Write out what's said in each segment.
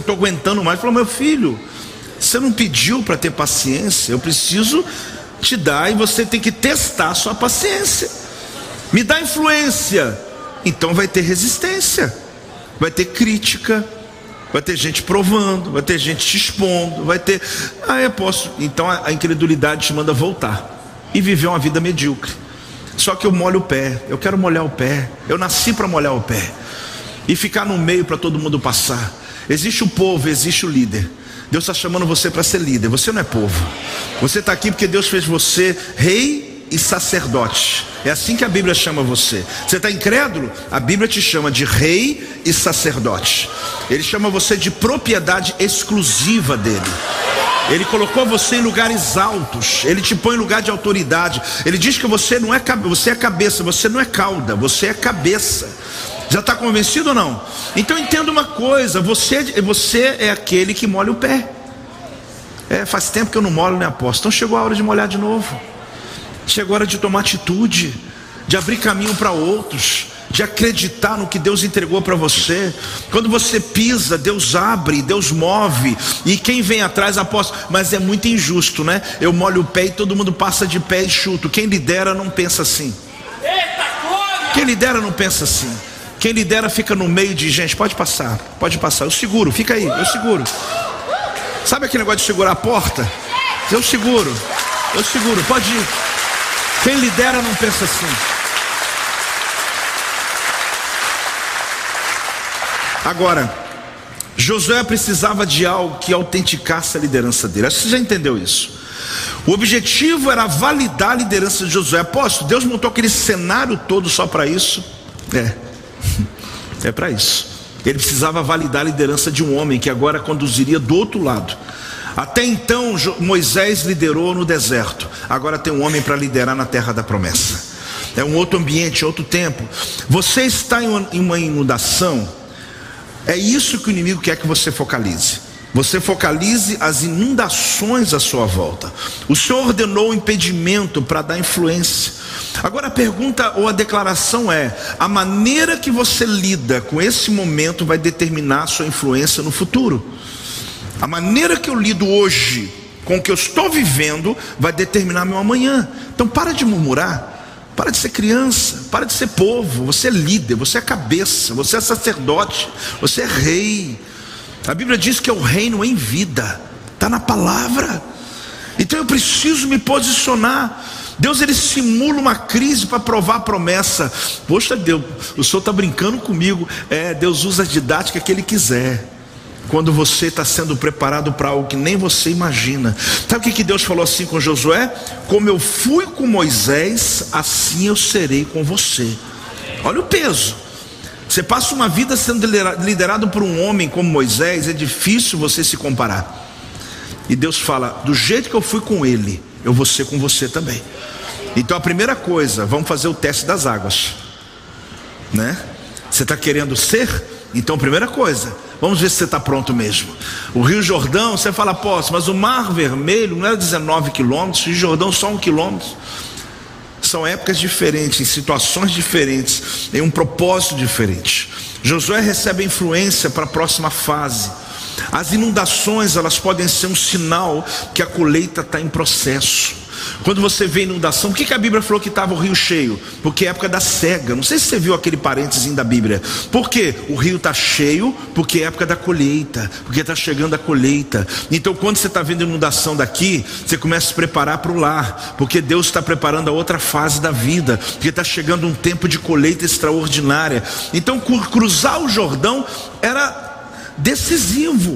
não estou aguentando mais. Falou: meu filho, você não pediu para ter paciência, eu preciso te dar e você tem que testar a sua paciência. Me dá influência, então vai ter resistência, vai ter crítica, vai ter gente provando, vai ter gente te expondo, vai ter... apóstolo, então a incredulidade te manda voltar e viver uma vida medíocre. Só que eu molho o pé, eu quero molhar o pé, eu nasci para molhar o pé e ficar no meio para todo mundo passar. Existe o povo, existe o líder. Deus está chamando você para ser líder. Você não é povo, você está aqui porque Deus fez você rei e sacerdote. É assim que a Bíblia chama você. Você está incrédulo? A Bíblia te chama de rei e sacerdote. Ele chama você de propriedade exclusiva dele. Ele colocou você em lugares altos, ele te põe em lugar de autoridade. Ele diz que você não é você é cabeça, você não é cauda, você é cabeça. Já está convencido ou não? Então entenda uma coisa, você é aquele que molha o pé. Faz tempo que eu não molho, né, apóstolo? Então chegou a hora de molhar de novo. Chegou a hora de tomar atitude, de abrir caminho para outros, de acreditar no que Deus entregou para você. Quando você pisa, Deus abre, Deus move. E quem vem atrás, apóstolo, mas é muito injusto, né? Eu molho o pé e todo mundo passa de pé e chuto. Quem lidera não pensa assim. Quem lidera não pensa assim. Quem lidera fica no meio de gente. Pode passar, eu seguro, fica aí, eu seguro. Sabe aquele negócio de segurar a porta? Eu seguro, pode ir. Quem lidera não pensa assim. Agora, Josué precisava de algo que autenticasse a liderança dele. Acho que você já entendeu isso. O objetivo era validar a liderança de Josué. Apóstolo, Deus montou aquele cenário todo só para isso? É para isso. Ele precisava validar a liderança de um homem que agora conduziria do outro lado. Até então Moisés liderou no deserto, agora tem um homem para liderar na terra da promessa. É um outro ambiente, outro tempo. Você está em uma inundação. É isso que o inimigo quer que você focalize. Você focalize as inundações à sua volta. O Senhor ordenou o impedimento para dar influência. Agora a pergunta ou a declaração é: a maneira que você lida com esse momento vai determinar a sua influência no futuro. A maneira que eu lido hoje com o que eu estou vivendo vai determinar meu amanhã. Então para de murmurar, para de ser criança, para de ser povo. Você é líder, você é cabeça, você é sacerdote, você é rei. A Bíblia diz que é o reino em vida, está na palavra. Então eu preciso me posicionar. Deus, ele simula uma crise para provar a promessa. Poxa Deus, o senhor está brincando comigo. Deus usa a didática que ele quiser, quando você está sendo preparado para algo que nem você imagina. Sabe o que Deus falou assim com Josué? Como eu fui com Moisés, assim eu serei com você. Olha o peso. Você passa uma vida sendo liderado por um homem como Moisés, é difícil você se comparar. E Deus fala: do jeito que eu fui com ele, eu vou ser com você também. Então a primeira coisa, vamos fazer o teste das águas, né? Você está querendo ser? Então primeira coisa, vamos ver se você está pronto mesmo. O Rio Jordão, você fala: apóstolo, mas o Mar Vermelho não era 19 quilômetros, o Rio Jordão só 1 quilômetro. São épocas diferentes, em situações diferentes, em um propósito diferente. Josué recebe a influência para a próxima fase. As inundações, elas podem ser um sinal que a colheita está em processo. Quando você vê inundação, por que a Bíblia falou que estava o rio cheio? Porque é época da cega. Não sei se você viu aquele parênteses da Bíblia. Por quê? O rio está cheio porque é época da colheita, porque está chegando a colheita. Então quando você está vendo inundação daqui, você começa a se preparar para o lar, porque Deus está preparando a outra fase da vida, porque está chegando um tempo de colheita extraordinária. Então cruzar o Jordão era decisivo.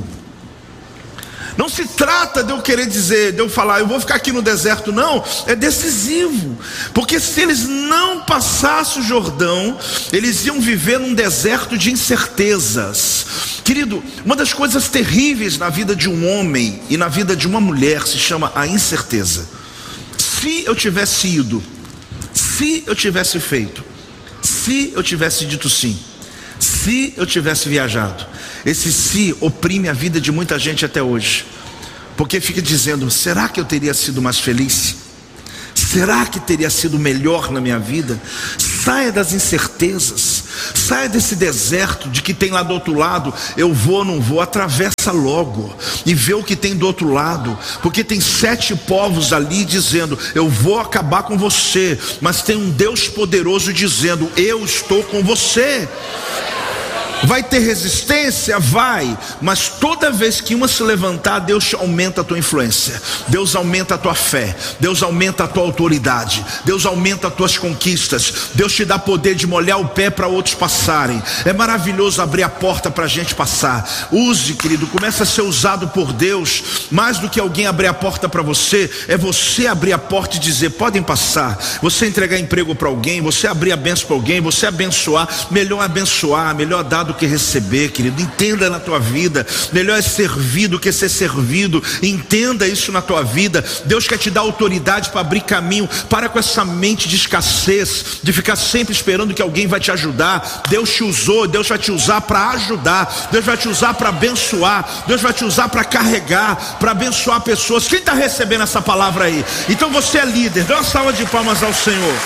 Não se trata de eu querer dizer, de eu falar, eu vou ficar aqui no deserto, não. É decisivo, porque se eles não passassem o Jordão, eles iam viver num deserto de incertezas. Querido, uma das coisas terríveis na vida de um homem e na vida de uma mulher se chama a incerteza. Se eu tivesse ido, se eu tivesse feito, se eu tivesse dito sim, se eu tivesse viajado. Esse se oprime a vida de muita gente até hoje, porque fica dizendo: será que eu teria sido mais feliz? Será que teria sido melhor na minha vida? Saia das incertezas, saia desse deserto de que tem lá do outro lado. Eu vou ou não vou? Atravessa logo e vê o que tem do outro lado, porque tem 7 povos ali dizendo: eu vou acabar com você, mas tem um Deus poderoso dizendo: eu estou com você. Vai ter resistência? Vai. Mas toda vez que uma se levantar, Deus aumenta a tua influência, Deus aumenta a tua fé, Deus aumenta a tua autoridade, Deus aumenta as tuas conquistas, Deus te dá poder de molhar o pé para outros passarem. É maravilhoso abrir a porta para a gente passar. Use, querido, começa a ser usado por Deus. Mais do que alguém abrir a porta para você, é você abrir a porta e dizer: podem passar. Você entregar emprego para alguém, você abrir a bênção para alguém, você abençoar. Melhor dar do que receber, querido. Entenda na tua vida, melhor é servir do que ser servido. Entenda isso na tua vida. Deus quer te dar autoridade para abrir caminho. Para com essa mente de escassez, de ficar sempre esperando que alguém vai te ajudar. Deus te usou, Deus vai te usar para ajudar, Deus vai te usar para abençoar, Deus vai te usar para carregar, para abençoar pessoas. Quem está recebendo essa palavra aí? Então você é líder. Dê uma salva de palmas ao Senhor.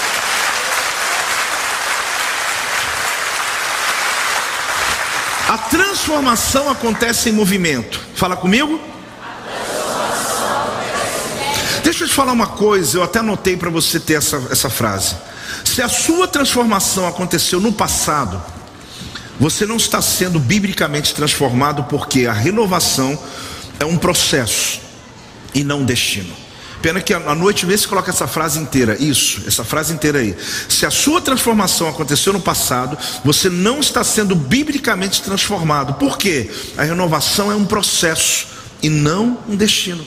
A transformação acontece em movimento. Fala comigo. Deixa eu te falar uma coisa, eu até anotei para você ter essa frase. Se a sua transformação aconteceu no passado, você não está sendo biblicamente transformado, porque a renovação é um processo e não um destino. Pena que à noite vê se coloca essa frase inteira. Isso, essa frase inteira aí. Se a sua transformação aconteceu no passado, você não está sendo biblicamente transformado. Por quê? A renovação é um processo e não um destino.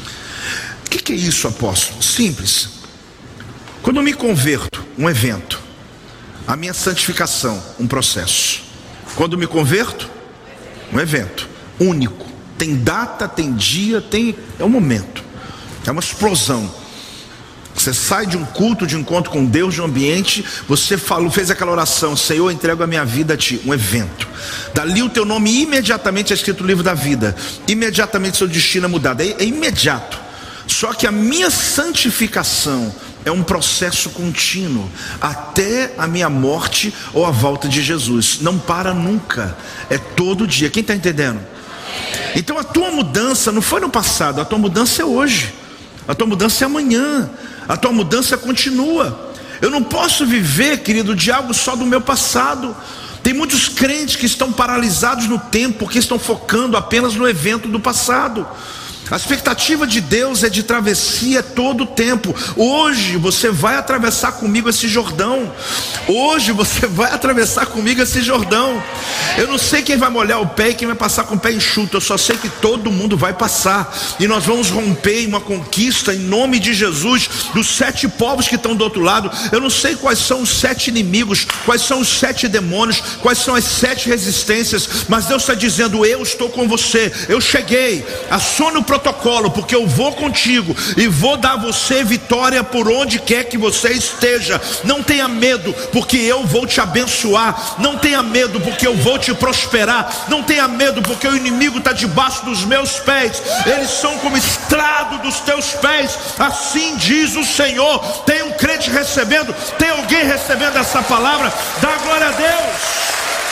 O que é isso, apóstolo? Simples. Quando eu me converto, um evento. A minha santificação, um processo. Quando eu me converto, um evento único. Tem data, tem dia, é um momento. É uma explosão. Você sai de um culto, de encontro com Deus, de um ambiente, você fez aquela oração: Senhor, eu entrego a minha vida a Ti. Um evento. Dali o teu nome imediatamente é escrito no livro da vida. Imediatamente seu destino é mudado. É imediato. Só que a minha santificação é um processo contínuo, até a minha morte ou a volta de Jesus. Não para nunca. É todo dia. Quem está entendendo? Então a tua mudança não foi no passado, a tua mudança é hoje. A tua mudança é amanhã. A tua mudança continua. Eu não posso viver, querido, de algo só do meu passado. Tem muitos crentes que estão paralisados no tempo, porque estão focando apenas no evento do passado. A expectativa de Deus é de travessia todo o tempo. Hoje você vai atravessar comigo esse Jordão. Hoje você vai atravessar comigo esse Jordão. Eu não sei quem vai molhar o pé e quem vai passar com o pé enxuto. Eu só sei que todo mundo vai passar. E nós vamos romper uma conquista em nome de Jesus, dos 7 povos que estão do outro lado. Eu não sei quais são os 7 inimigos, quais são os 7 demônios, quais são as 7 resistências, mas Deus está dizendo: eu estou com você. Eu cheguei. Acione o protocolo, porque eu vou contigo e vou dar a você vitória por onde quer que você esteja. Não tenha medo, porque eu vou te abençoar. Não tenha medo, porque eu vou te prosperar. Não tenha medo, porque o inimigo está debaixo dos meus pés. Eles são como estrado dos teus pés. Assim diz o Senhor. Tem um crente recebendo? Tem alguém recebendo essa palavra? Dá glória a Deus.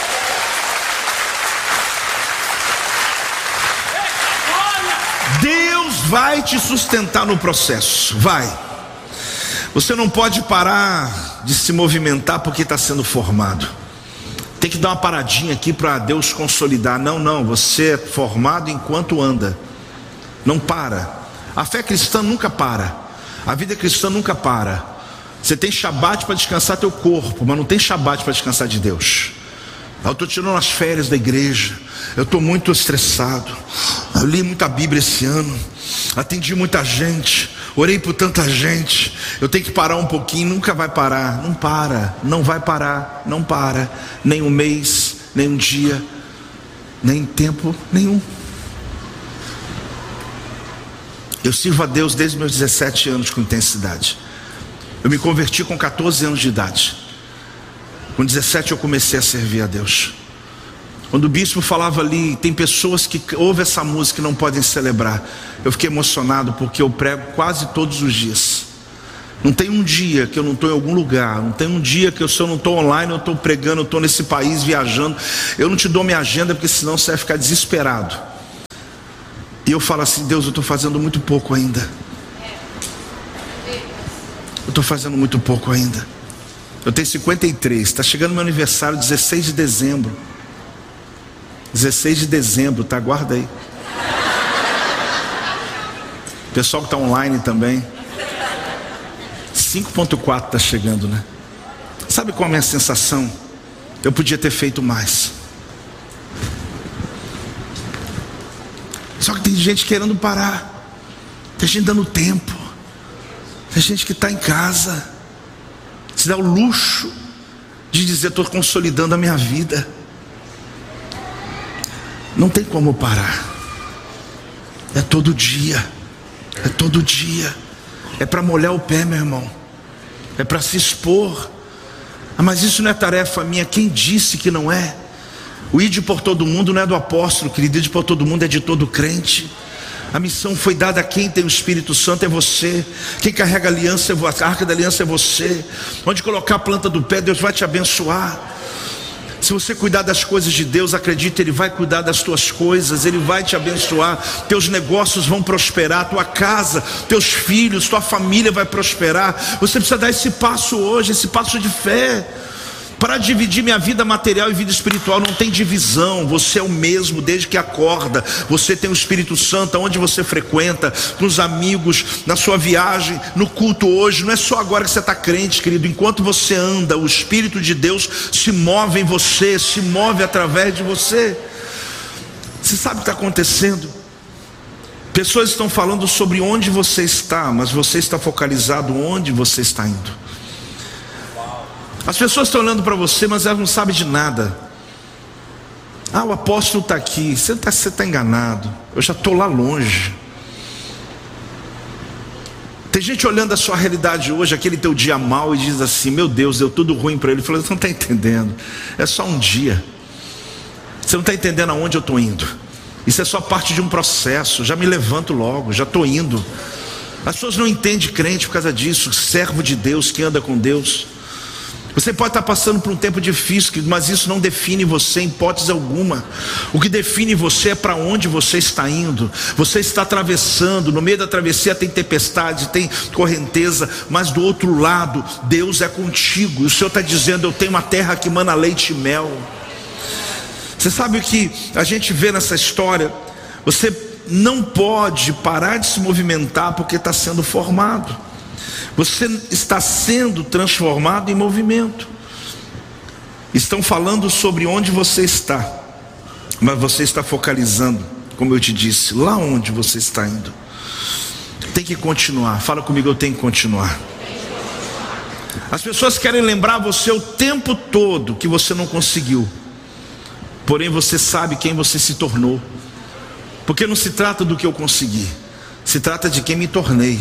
Deus vai te sustentar no processo. Vai. Você não pode parar de se movimentar porque está sendo formado. Tem que dar uma paradinha aqui para Deus consolidar. Não, você é formado enquanto anda. Não para. A fé cristã nunca para. A vida cristã nunca para. Você tem shabat para descansar teu corpo, mas não tem shabat para descansar de Deus. Eu estou tirando as férias da igreja. Eu estou muito estressado. Eu li muita Bíblia esse ano. Atendi muita gente. Orei por tanta gente. Eu tenho que parar um pouquinho. Nunca vai parar. Não para. Não vai parar. Não para. Nem um mês, nem um dia, nem tempo nenhum. Eu sirvo a Deus desde meus 17 anos com intensidade. Eu me converti com 14 anos de idade. Com 17 eu comecei a servir a Deus. Quando o bispo falava ali, tem pessoas que ouvem essa música e não podem celebrar. Eu fiquei emocionado, porque eu prego quase todos os dias. Não tem um dia que eu não estou em algum lugar. Não tem um dia que se eu não estou online, eu estou pregando, eu estou nesse país viajando. Eu não te dou minha agenda, porque senão você vai ficar desesperado. E eu falo assim: Deus, eu estou fazendo muito pouco ainda. Eu estou fazendo muito pouco ainda. Eu tenho 53, está chegando meu aniversário, 16 de dezembro. 16 de dezembro, tá? Guarda aí. Pessoal que está online também. 5.4 está chegando, né? Sabe qual é a minha sensação? Eu podia ter feito mais. Só que tem gente querendo parar. Tem gente dando tempo. Tem gente que está em casa, se dá o luxo de dizer: estou consolidando a minha vida. Não tem como parar. É todo dia. É todo dia. É para molhar o pé, meu irmão. É para se expor. Mas isso não é tarefa minha. Quem disse que não é? O ide por todo mundo não é do apóstolo, querido. Ide por todo mundo é de todo crente. A missão foi dada a quem tem o Espírito Santo, é você. Quem carrega a aliança, a arca da aliança é você. Onde colocar a planta do pé, Deus vai te abençoar. Se você cuidar das coisas de Deus, acredite, Ele vai cuidar das tuas coisas. Ele vai te abençoar. Teus negócios vão prosperar, tua casa, teus filhos, tua família vai prosperar. Você precisa dar esse passo hoje, esse passo de fé. Para dividir minha vida material e vida espiritual, não tem divisão. Você é o mesmo desde que acorda. Você tem o Espírito Santo onde você frequenta, com os amigos, na sua viagem, no culto hoje. Não é só agora que você está crente, querido. Enquanto você anda, o Espírito de Deus se move em você, se move através de você. Você sabe o que está acontecendo? Pessoas estão falando sobre onde você está, mas você está focalizado onde você está indo. As pessoas estão olhando para você, mas elas não sabem de nada. Ah, o apóstolo está aqui. Você está enganado. Eu já estou lá longe. Tem gente olhando a sua realidade hoje, aquele teu dia mal, e diz assim: meu Deus, deu tudo ruim para ele. Ele falou: você não está entendendo. É só um dia. Você não está entendendo aonde eu estou indo. Isso é só parte de um processo. Já me levanto logo, já estou indo. As pessoas não entendem crente por causa disso. Servo de Deus que anda com Deus. Você pode estar passando por um tempo difícil, mas isso não define você em hipótese alguma. O que define você é para onde você está indo. Você está atravessando, no meio da travessia tem tempestade, tem correnteza, mas do outro lado, Deus é contigo. E o Senhor está dizendo: eu tenho uma terra que mana leite e mel. Você sabe o que a gente vê nessa história? Você não pode parar de se movimentar porque está sendo formado. Você está sendo transformado em movimento. Estão falando sobre onde você está, mas você está focalizando, como eu te disse, lá onde você está indo. Tem que continuar. Fala comigo: eu tenho que continuar. As pessoas querem lembrar você o tempo todo que você não conseguiu. Porém você sabe quem você se tornou. Porque não se trata do que eu consegui, se trata de quem me tornei.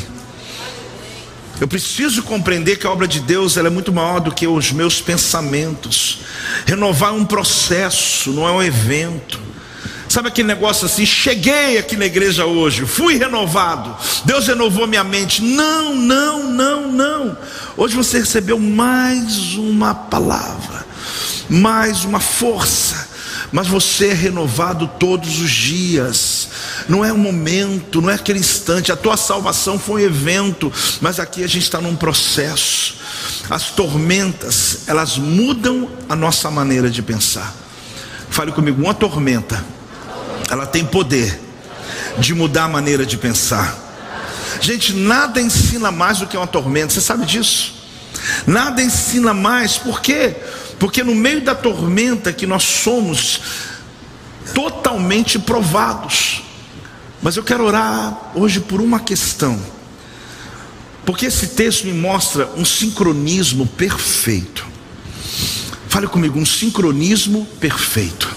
Eu preciso compreender que a obra de Deus ela é muito maior do que os meus pensamentos. Renovar é um processo, não é um evento. Sabe aquele negócio assim: cheguei aqui na igreja hoje, fui renovado, Deus renovou minha mente. Não, não, não, não. Hoje você recebeu mais uma palavra, mais uma força, mas você é renovado todos os dias. Não é um momento, não é aquele instante. A tua salvação foi um evento, mas aqui a gente está num processo. As tormentas, elas mudam a nossa maneira de pensar. Fale comigo: uma tormenta, ela tem poder de mudar a maneira de pensar. Gente, nada ensina mais do que uma tormenta. Você sabe disso? Nada ensina mais. Por quê? Porque no meio da tormenta que nós somos totalmente provados. Mas eu quero orar hoje por uma questão, porque esse texto me mostra um sincronismo perfeito. Fale comigo: um sincronismo perfeito.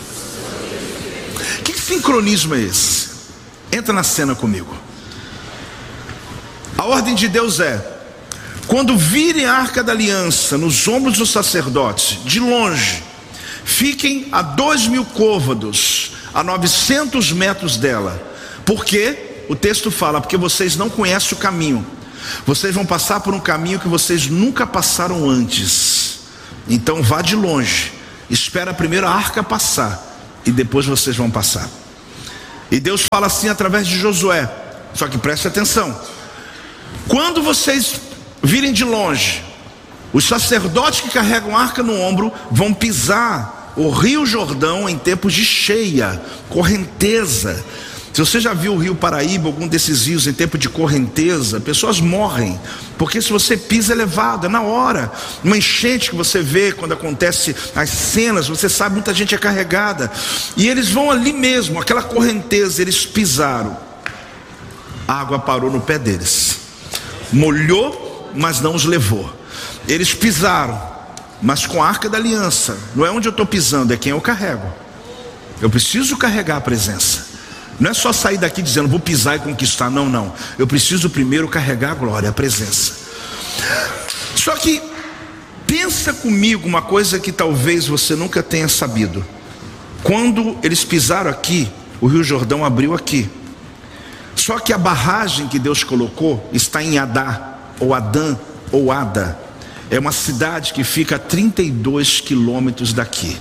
Que sincronismo é esse? Entra na cena comigo. A ordem de Deus é: quando virem a arca da aliança nos ombros dos sacerdotes, de longe, fiquem a 2.000 côvados, a 900 metros dela. Por quê? O texto fala: porque vocês não conhecem o caminho. Vocês vão passar por um caminho que vocês nunca passaram antes. Então vá de longe, espera primeiro a arca passar e depois vocês vão passar. E Deus fala assim através de Josué. Só que preste atenção: quando vocês virem de longe, os sacerdotes que carregam a arca no ombro vão pisar o rio Jordão em tempos de cheia, correnteza. Se você já viu o rio Paraíba, algum desses rios em tempo de correnteza, pessoas morrem, porque se você pisa é levado, é na hora. Uma enchente que você vê quando acontece as cenas, você sabe, muita gente é carregada. E eles vão ali mesmo, aquela correnteza, eles pisaram, a água parou no pé deles, molhou, mas não os levou. Eles pisaram, mas com a arca da aliança. Não é onde eu estou pisando, é quem eu carrego. Eu preciso carregar a presença. Não é só sair daqui dizendo vou pisar e conquistar. Não, não. Eu preciso primeiro carregar a glória, a presença. Só que pensa comigo uma coisa que talvez você nunca tenha sabido. Quando eles pisaram aqui, o Rio Jordão abriu aqui. Só que a barragem que Deus colocou está em Adá, ou Adã, ou Ada. É uma cidade que fica a 32 quilômetros daqui.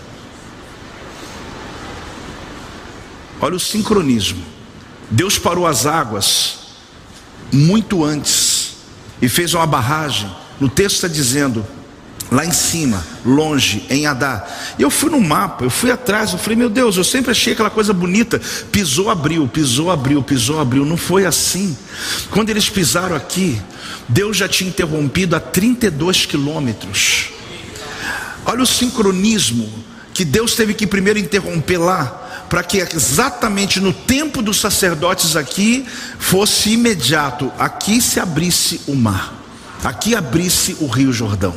Olha o sincronismo. Deus parou as águas muito antes e fez uma barragem. No texto está dizendo, lá em cima, longe, em Adá. E eu fui no mapa, eu fui atrás, eu falei, meu Deus, eu sempre achei aquela coisa bonita. Pisou, abriu, pisou, abriu, pisou, abriu. Não foi assim. Quando eles pisaram aqui, Deus já tinha interrompido a 32 quilômetros. Olha o sincronismo, que Deus teve que primeiro interromper lá, para que exatamente no tempo dos sacerdotes aqui, fosse imediato. Aqui se abrisse o mar, aqui abrisse o Rio Jordão.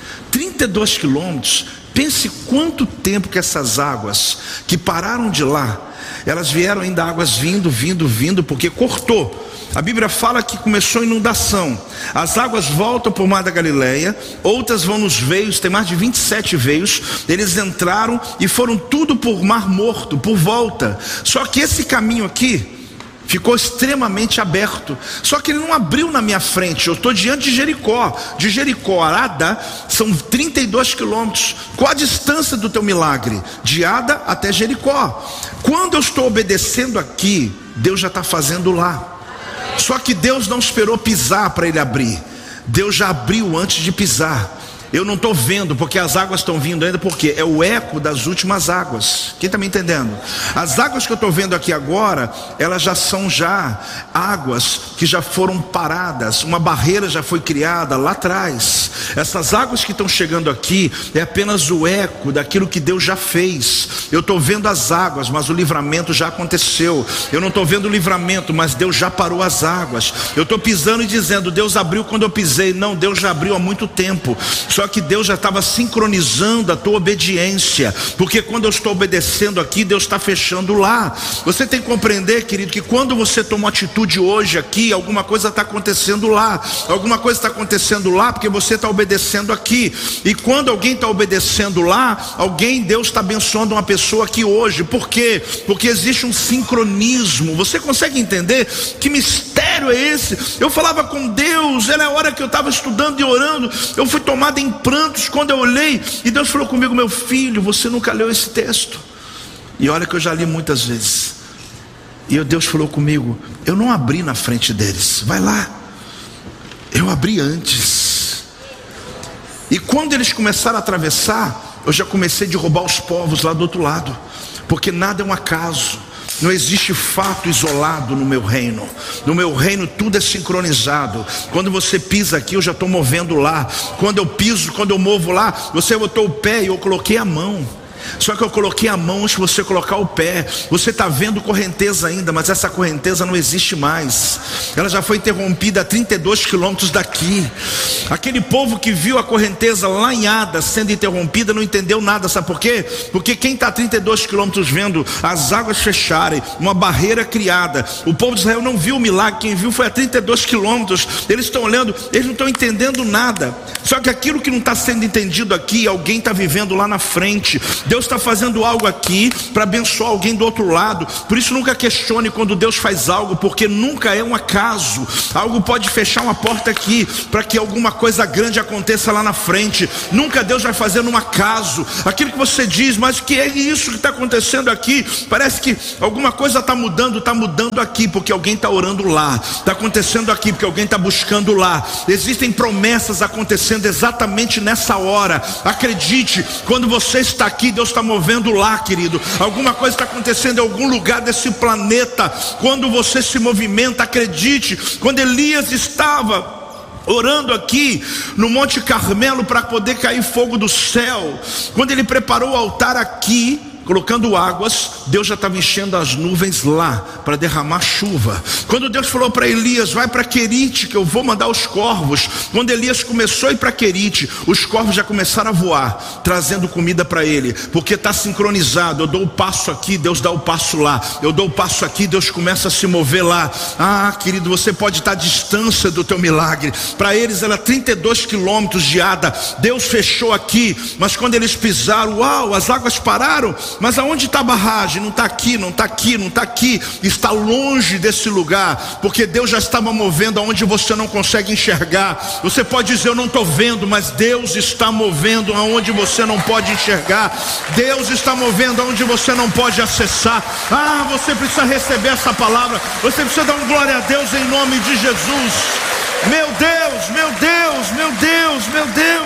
32 quilômetros, pense quanto tempo que essas águas que pararam de lá, elas vieram ainda águas vindo, porque cortou. A Bíblia fala que começou a inundação. As águas voltam para o mar da Galileia, outras vão nos veios, tem mais de 27 veios. Eles entraram e foram tudo por mar morto, por volta. Só que esse caminho aqui ficou extremamente aberto. Só que ele não abriu na minha frente. Eu estou diante de Jericó. De Jericó a Ada são 32 quilômetros. Qual a distância do teu milagre? De Ada até Jericó. Quando eu estou obedecendo aqui, Deus já está fazendo lá. Só que Deus não esperou pisar para ele abrir. Deus já abriu antes de pisar. Eu não estou vendo, porque as águas estão vindo ainda, porque é o eco das últimas águas. Quem está me entendendo? As águas que eu estou vendo aqui agora, elas já são águas que já foram paradas. Uma barreira já foi criada lá atrás. Essas águas que estão chegando aqui é apenas o eco daquilo que Deus já fez. Eu estou vendo as águas, mas o livramento já aconteceu. Eu não estou vendo o livramento, mas Deus já parou as águas. Eu estou pisando e dizendo, Deus abriu quando eu pisei. Não, Deus já abriu há muito tempo. Só que Deus já estava sincronizando a tua obediência, porque quando eu estou obedecendo aqui, Deus está fechando lá. Você tem que compreender, querido, que quando você toma atitude hoje aqui, alguma coisa está acontecendo lá. Alguma coisa está acontecendo lá porque você está obedecendo aqui. E quando alguém está obedecendo lá, Deus está abençoando uma pessoa aqui hoje. Por quê? Porque existe um sincronismo. Você consegue entender que mistério é esse? Eu falava com Deus, era a hora que eu estava estudando e orando, eu fui tomado em prantos quando eu olhei, e Deus falou comigo, meu filho, você nunca leu esse texto. E olha que eu já li muitas vezes. E Deus falou comigo, eu não abri na frente deles, vai lá, eu abri antes. E quando eles começaram a atravessar, eu já comecei a derrubar os povos lá do outro lado, porque nada é um acaso. Não existe fato isolado no meu reino. No meu reino tudo é sincronizado. Quando você pisa aqui, eu já estou movendo lá. Quando eu piso, quando eu movo lá, você botou o pé e eu coloquei a mão. Só que eu coloquei a mão antes de você colocar o pé. Você está vendo correnteza ainda, mas essa correnteza não existe mais. Ela já foi interrompida a 32 quilômetros daqui. Aquele povo que viu a correnteza lá em Ada sendo interrompida não entendeu nada, sabe por quê? Porque quem está a 32 quilômetros vendo as águas fecharem, uma barreira criada, o povo de Israel não viu o milagre, quem viu foi a 32 quilômetros. Eles estão olhando, eles não estão entendendo nada. Só que aquilo que não está sendo entendido aqui, alguém está vivendo lá na frente. Deus está fazendo algo aqui para abençoar alguém do outro lado. Por isso nunca questione quando Deus faz algo, porque nunca é um acaso. Algo pode fechar uma porta aqui para que alguma coisa grande aconteça lá na frente. Nunca Deus vai fazer num acaso. Aquilo que você diz, mas o que é isso que está acontecendo aqui? Parece que alguma coisa está mudando aqui porque alguém está orando lá, está acontecendo aqui porque alguém está buscando lá. Existem promessas acontecendo exatamente nessa hora. Acredite, quando você está aqui, Deus está movendo lá, querido. Alguma coisa está acontecendo em algum lugar desse planeta. Quando você se movimenta, acredite, quando Elias estava orando aqui no Monte Carmelo para poder cair fogo do céu, quando ele preparou o altar aqui, colocando águas, Deus já estava enchendo as nuvens lá para derramar chuva. Quando Deus falou para Elias, vai para Querite que eu vou mandar os corvos. Quando Elias começou a ir para Querite, os corvos já começaram a voar, trazendo comida para ele, porque está sincronizado. Eu dou o passo aqui, Deus dá o passo lá. Eu dou o passo aqui, Deus começa a se mover lá. Ah, querido, você pode estar à distância do teu milagre. Para eles era 32 quilômetros de Ada. Deus fechou aqui, mas quando eles pisaram, uau, as águas pararam. Mas aonde está a barragem? Não está aqui, não está aqui, não está aqui. Está longe desse lugar, porque Deus já estava movendo aonde você não consegue enxergar. Você pode dizer, eu não estou vendo, mas Deus está movendo aonde você não pode enxergar. Deus está movendo aonde você não pode acessar. Ah, você precisa receber essa palavra. Você precisa dar um glória a Deus em nome de Jesus. Meu Deus, meu Deus, meu Deus, meu Deus.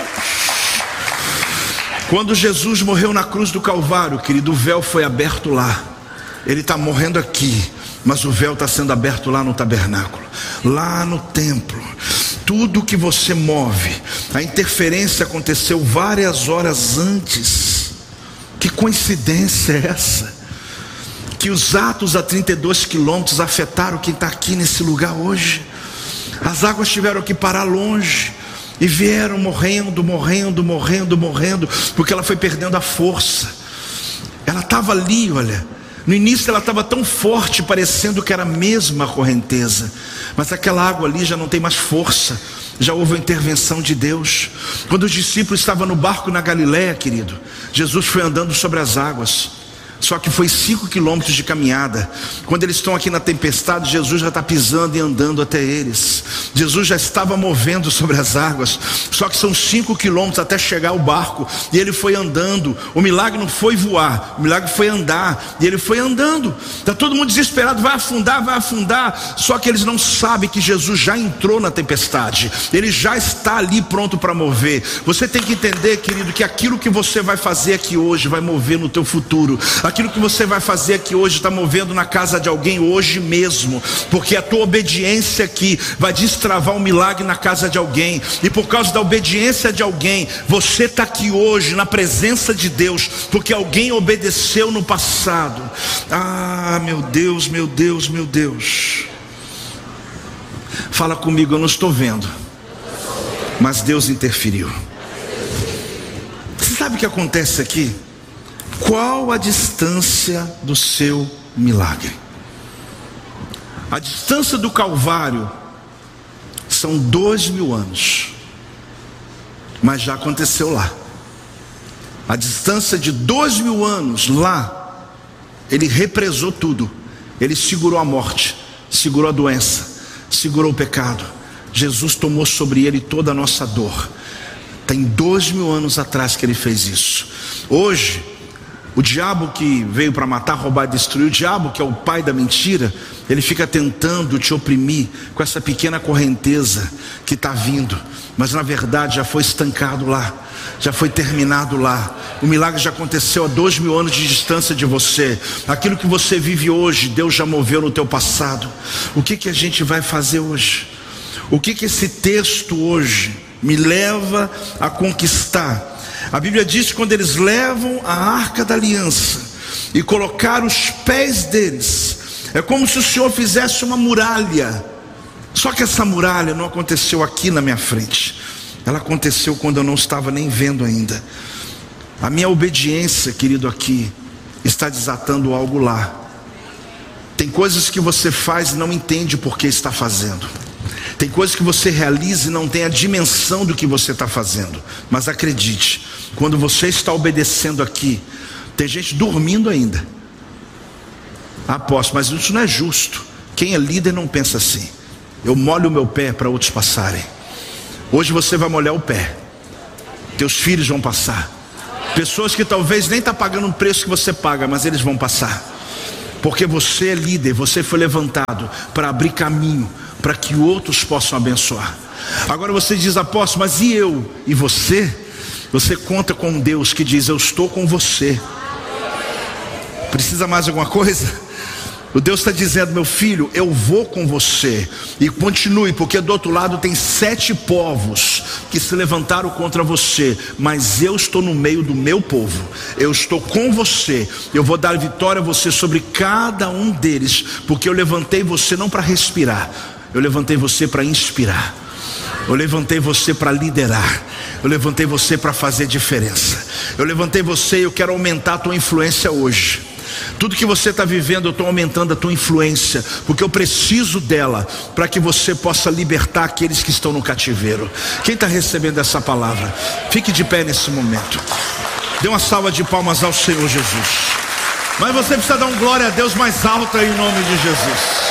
Quando Jesus morreu na cruz do Calvário, querido, o véu foi aberto lá. Ele está morrendo aqui, mas o véu está sendo aberto lá no tabernáculo, lá no templo. Tudo que você move, a interferência aconteceu várias horas antes. Que coincidência é essa? Que os atos a 32 quilômetros afetaram quem está aqui nesse lugar hoje. As águas tiveram que parar longe e vieram morrendo, porque ela foi perdendo a força. Ela estava ali, olha, no início ela estava tão forte, parecendo que era a mesma correnteza, mas aquela água ali já não tem mais força. Já houve a intervenção de Deus. Quando os discípulos estavam no barco na Galileia, querido, Jesus foi andando sobre as águas. Só que foi 5 quilômetros de caminhada. Quando eles estão aqui na tempestade, Jesus já está pisando e andando até eles. Jesus já estava movendo sobre as águas. Só que são 5 quilômetros até chegar ao barco. E ele foi andando. O milagre não foi voar, o milagre foi andar. E ele foi andando. Está todo mundo desesperado, vai afundar, vai afundar. Só que eles não sabem que Jesus já entrou na tempestade. Ele já está ali pronto para mover. Você tem que entender, querido, que aquilo que você vai fazer aqui hoje vai mover no teu futuro. Aquilo que você vai fazer aqui hoje está movendo na casa de alguém hoje mesmo, porque a tua obediência aqui vai destravar um milagre na casa de alguém. E por causa da obediência de alguém, você está aqui hoje na presença de Deus, porque alguém obedeceu no passado. Ah, meu Deus, meu Deus, meu Deus. Fala comigo, eu não estou vendo, mas Deus interferiu. Você sabe o que acontece aqui? Qual a distância do seu milagre? A distância do Calvário são 2.000 anos, mas já aconteceu lá. A distância de 2.000 anos lá, ele represou tudo. Ele segurou a morte, segurou a doença, segurou o pecado. Jesus tomou sobre ele toda a nossa dor. Tem 2.000 anos atrás que ele fez isso. Hoje, o diabo que veio para matar, roubar e destruir, o diabo que é o pai da mentira, ele fica tentando te oprimir com essa pequena correnteza que está vindo, mas na verdade já foi estancado lá, já foi terminado lá. O milagre já aconteceu a 2.000 anos de distância de você. Aquilo que você vive hoje, Deus já moveu no teu passado. O que a gente vai fazer hoje? O que esse texto hoje me leva a conquistar? A Bíblia diz que quando eles levam a arca da aliança e colocaram os pés deles, é como se o Senhor fizesse uma muralha. Só que essa muralha não aconteceu aqui na minha frente, ela aconteceu quando eu não estava nem vendo ainda. A minha obediência, querido, aqui está desatando algo lá. Tem coisas que você faz e não entende por que está fazendo. Tem coisas que você realiza e não tem a dimensão do que você está fazendo. Mas acredite, quando você está obedecendo aqui, Tem gente dormindo ainda. Apóstolo, mas isso não é justo. Quem é líder não pensa assim. Eu molho o meu pé para outros passarem. Hoje você vai molhar o pé. Teus filhos vão passar. Pessoas que talvez nem estão pagando o preço que você paga, mas eles vão passar. Porque você é líder, você foi levantado para abrir caminho, para que outros possam abençoar. Agora você diz, apóstolo, mas e eu? E você? Você conta com um Deus que diz, eu estou com você. Precisa mais alguma coisa? O Deus está dizendo, meu filho, eu vou com você. E continue, porque do outro lado tem 7 povos que se levantaram contra você, mas eu estou no meio do meu povo. Eu estou com você. Eu vou dar vitória a você sobre cada um deles, porque eu levantei você não para respirar, eu levantei você para inspirar. Eu levantei você para liderar. Eu levantei você para fazer diferença. Eu levantei você e eu quero aumentar a tua influência hoje. Tudo que você está vivendo, eu estou aumentando a tua influência, porque eu preciso dela para que você possa libertar aqueles que estão no cativeiro. Quem está recebendo essa palavra, fique de pé nesse momento. Dê uma salva de palmas ao Senhor Jesus. Mas você precisa dar um glória a Deus mais alto aí em nome de Jesus.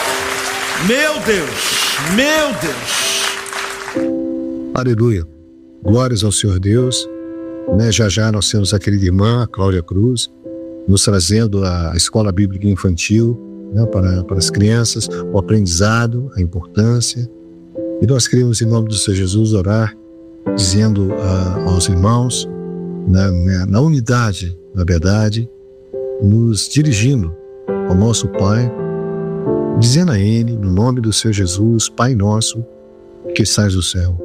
Meu Deus, meu Deus. Aleluia. Glórias ao Senhor Deus. Já já nós temos a querida irmã Cláudia Cruz nos trazendo a escola bíblica infantil, para as crianças, o aprendizado, a importância. E nós queremos, em nome do Senhor Jesus, orar, dizendo aos irmãos, na unidade, na verdade, nos dirigindo ao nosso Pai, dizendo a Ele, no nome do Senhor Jesus, Pai nosso, que estás no céu.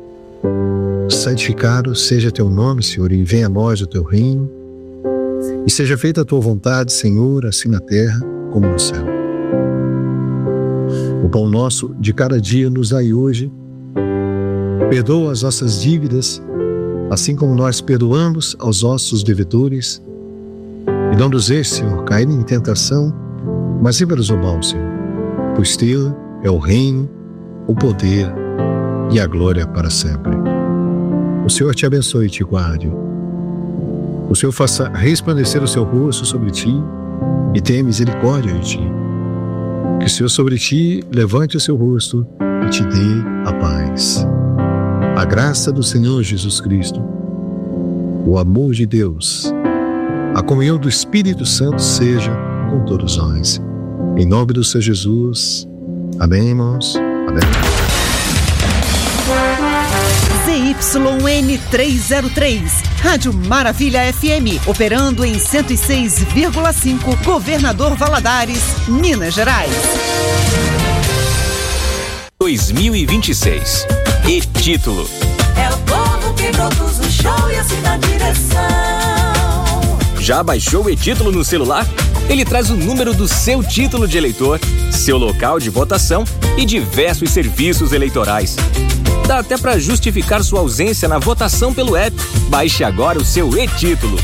Santificado seja teu nome, Senhor, e venha a nós o teu reino. E seja feita a tua vontade, Senhor, assim na terra como no céu. O pão nosso de cada dia nos dai hoje. Perdoa as nossas dívidas, assim como nós perdoamos aos nossos devedores. E não nos deixes, Senhor, cair em tentação, mas livra-nos do mal, Senhor. Pois teu é o reino, o poder e a glória para sempre. O Senhor te abençoe e te guarde. O Senhor faça resplandecer o seu rosto sobre ti e tenha misericórdia de ti. Que o Senhor sobre ti levante o seu rosto e te dê a paz. A graça do Senhor Jesus Cristo, o amor de Deus, a comunhão do Espírito Santo seja com todos nós. Em nome do Senhor Jesus. Amém, irmãos? Amém. ZYN303, Rádio Maravilha FM, operando em 106,5, Governador Valadares, Minas Gerais. 2026. E título: é o povo que produz o show e assim na direção. Já baixou o e-título no celular? Ele traz o número do seu título de eleitor, seu local de votação e diversos serviços eleitorais. Dá até para justificar sua ausência na votação pelo app. Baixe agora o seu e-título.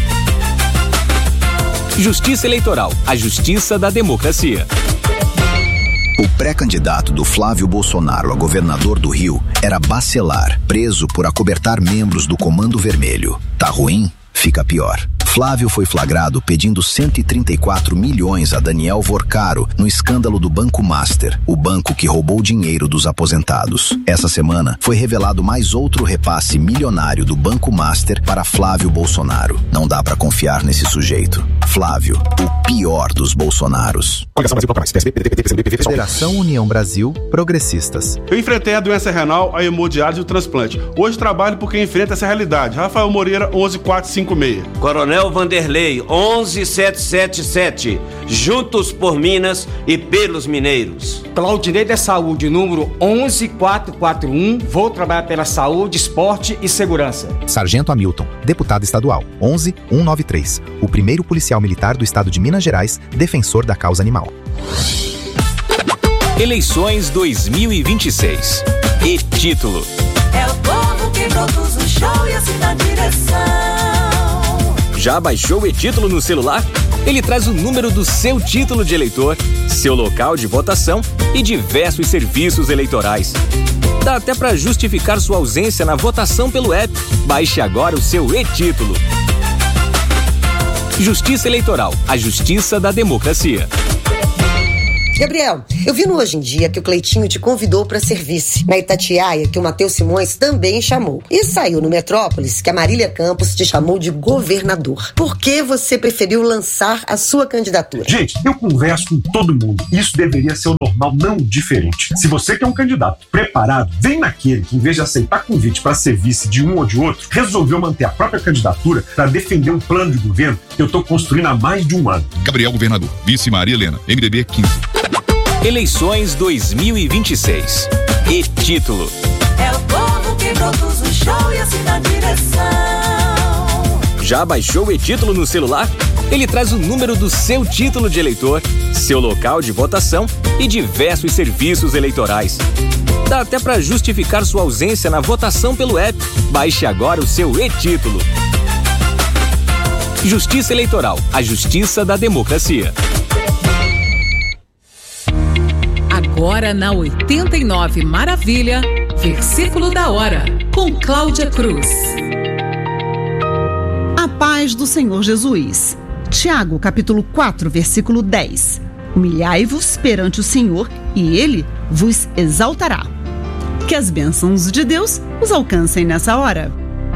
Justiça Eleitoral, a justiça da democracia. O pré-candidato do Flávio Bolsonaro a governador do Rio era Bacelar, preso por acobertar membros do Comando Vermelho. Tá ruim? Fica pior. Flávio foi flagrado pedindo 134 milhões a Daniel Vorcaro no escândalo do Banco Master, o banco que roubou dinheiro dos aposentados. Essa semana foi revelado mais outro repasse milionário do Banco Master para Flávio Bolsonaro. Não dá pra confiar nesse sujeito. Flávio, o pior dos Bolsonaros. Federação União Brasil Progressistas. Eu enfrentei a doença renal, a hemodiálise e o transplante. Hoje trabalho por quem enfrenta essa realidade. Rafael Moreira, 11456. Coronel Vanderlei, 11777. Juntos por Minas e pelos mineiros. Claudinei da Saúde, número 11441. Vou trabalhar pela saúde, esporte e segurança. Sargento Hamilton, deputado estadual, 11193. O primeiro policial militar do estado de Minas Gerais, defensor da causa animal. Eleições 2026. E título: é o povo que produz o show e assim na direção. Já baixou o e-título no celular? Ele traz o número do seu título de eleitor, seu local de votação e diversos serviços eleitorais. Dá até para justificar sua ausência na votação pelo app. Baixe agora o seu e-título. Justiça Eleitoral, a justiça da democracia. Gabriel, eu vi no Hoje em Dia que o Cleitinho te convidou para ser vice. Na Itatiaia, que o Matheus Simões também chamou. E saiu no Metrópolis que a Marília Campos te chamou de governador. Por que você preferiu lançar a sua candidatura? Gente, eu converso com todo mundo. Isso deveria ser o normal, não diferente. Se você quer um candidato preparado, vem naquele que, em vez de aceitar convite para ser vice de um ou de outro, resolveu manter a própria candidatura para defender um plano de governo que eu estou construindo há mais de um ano. Gabriel Governador, vice Maria Helena, MDB 15. Eleições 2026. E título: É o povo que produz o show e assina a direção. Já baixou o e-título no celular? Ele traz o número do seu título de eleitor, seu local de votação e diversos serviços eleitorais. Dá até para justificar sua ausência na votação pelo app. Baixe agora o seu e-título. Justiça Eleitoral, a justiça da democracia. Agora na 89 Maravilha, versículo da hora, com Cláudia Cruz. A paz do Senhor Jesus. Tiago, capítulo 4, versículo 10. Humilhai-vos perante o Senhor e Ele vos exaltará. Que as bênçãos de Deus os alcancem nessa hora.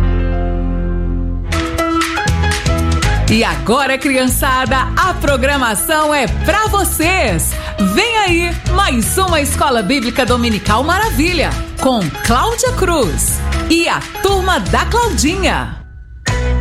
E agora, criançada, a programação é pra vocês. Vem aí mais uma Escola Bíblica Dominical Maravilha com Cláudia Cruz e a Turma da Claudinha.